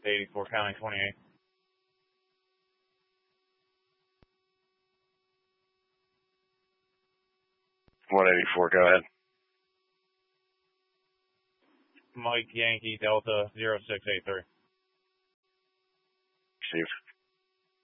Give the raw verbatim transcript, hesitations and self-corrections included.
eighty-four county twenty-eight. one eighty-four, go ahead. Mike Yankee Delta zero six eight three. Steve.